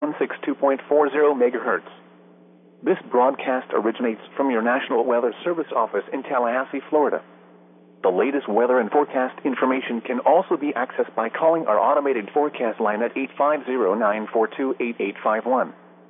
162.40 megahertz. This broadcast originates from your National Weather Service office in Tallahassee, Florida. The latest weather and forecast information can also be accessed by calling our automated forecast line at 850-942-8851.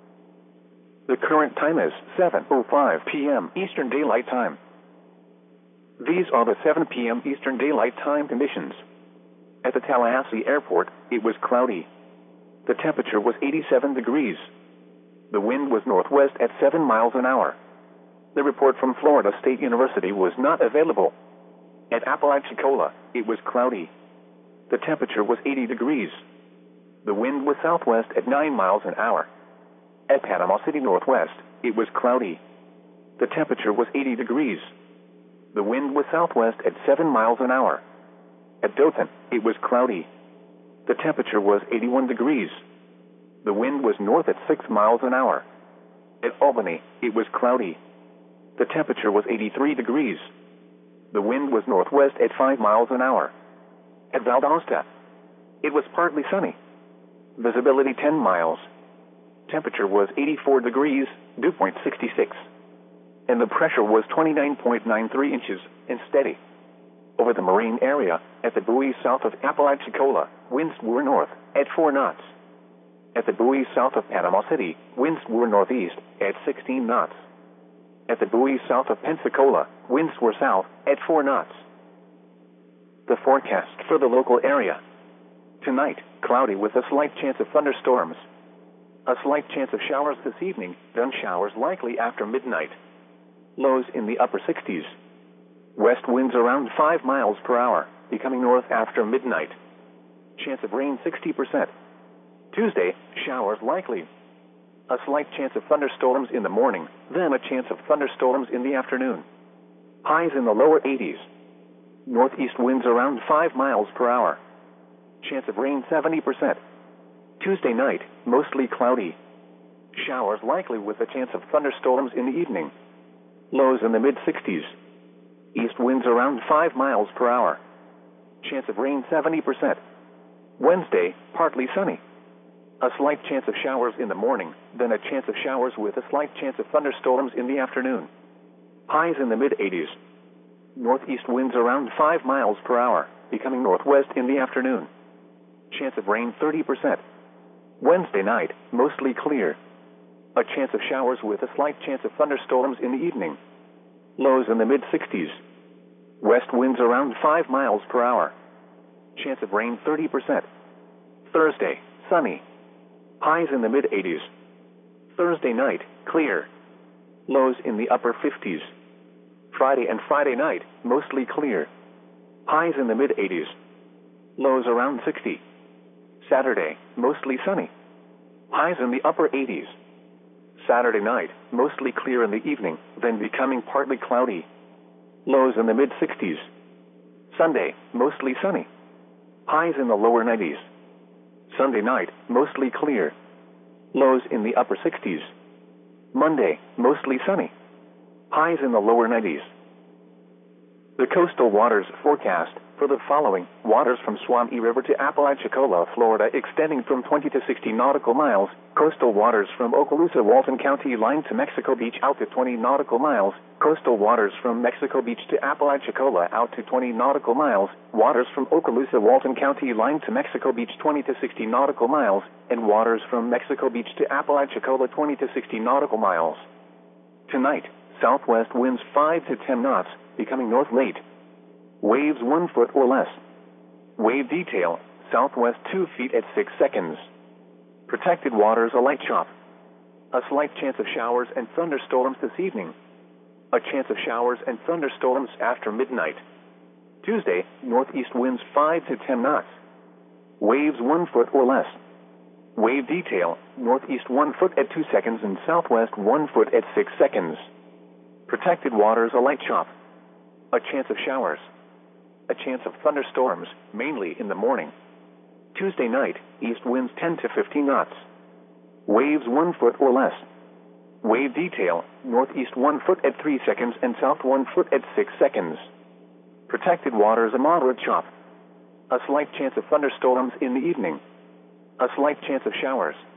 The current time is 7:05 p.m. Eastern Daylight Time. These are the 7 p.m. Eastern Daylight Time conditions. At the Tallahassee Airport, it was cloudy. The temperature was 87 degrees. The wind was northwest at 7 miles an hour. The report from Florida State University was not available. At Apalachicola, it was cloudy. The temperature was 80 degrees. The wind was southwest at 9 miles an hour. At Panama City Northwest, it was cloudy. The temperature was 80 degrees. The wind was southwest at 7 miles an hour. At Dothan, it was cloudy. The temperature was 81 degrees. The wind was north at 6 miles an hour. At Albany, it was cloudy. The temperature was 83 degrees. The wind was northwest at 5 miles an hour. At Valdosta, it was partly sunny. Visibility 10 miles. Temperature was 84 degrees, dew point 66. And the pressure was 29.93 inches and steady. Over the marine area, at the buoy south of Apalachicola, winds were north at 4 knots. At the buoy south of Panama City, winds were northeast at 16 knots. At the buoy south of Pensacola, winds were south at 4 knots. The forecast for the local area. Tonight, cloudy with a slight chance of thunderstorms. A slight chance of showers this evening, then showers likely after midnight. Lows in the upper 60s. West winds around 5 miles per hour, becoming north after midnight. Chance of rain 60%. Tuesday, showers likely. A slight chance of thunderstorms in the morning, then a chance of thunderstorms in the afternoon. Highs in the lower 80s. Northeast winds around 5 miles per hour. Chance of rain 70%. Tuesday night, mostly cloudy. Showers likely with a chance of thunderstorms in the evening. Lows in the mid-60s. East winds around 5 miles per hour. Chance of rain 70%. Wednesday, partly sunny. A slight chance of showers in the morning, then a chance of showers with a slight chance of thunderstorms in the afternoon. Highs in the mid-80s. Northeast winds around 5 miles per hour, becoming northwest in the afternoon. Chance of rain 30%. Wednesday night, mostly clear. A chance of showers with a slight chance of thunderstorms in the evening. Lows in the mid-60s. West winds around 5 miles per hour. Chance of rain 30%. Thursday, sunny. Highs in the mid-80s. Thursday night, clear. Lows in the upper 50s. Friday and Friday night, mostly clear. Highs in the mid-80s. Lows around 60. Saturday, mostly sunny. Highs in the upper 80s. Saturday night, mostly clear in the evening, then becoming partly cloudy. Lows in the mid-60s. Sunday, mostly sunny. Highs in the lower 90s. Sunday night, mostly clear. Lows in the upper 60s. Monday, mostly sunny. Highs in the lower 90s. The coastal waters forecast for the following: waters from Suwannee River to Apalachicola, Florida, extending from 20 to 60 nautical miles. Coastal waters from Okaloosa, Walton County line to Mexico Beach out to 20 nautical miles. Coastal waters from Mexico Beach to Apalachicola out to 20 nautical miles. Waters from Okaloosa, Walton County line to Mexico Beach 20 to 60 nautical miles. And waters from Mexico Beach to Apalachicola 20 to 60 nautical miles. Tonight, southwest winds 5 to 10 knots, becoming north late. Waves 1 foot or less. Wave detail, southwest 2 feet at 6 seconds. Protected waters a light chop. A slight chance of showers and thunderstorms this evening. A chance of showers and thunderstorms after midnight. Tuesday, northeast winds 5 to 10 knots. Waves 1 foot or less. Wave detail, northeast 1 foot at 2 seconds and southwest 1 foot at 6 seconds. Protected waters a light chop. A chance of showers. A chance of thunderstorms, mainly in the morning. Tuesday night, east winds 10 to 15 knots. Waves 1 foot or less. Wave detail, northeast 1 foot at 3 seconds and south 1 foot at 6 seconds. Protected waters a moderate chop. A slight chance of thunderstorms in the evening. A slight chance of showers.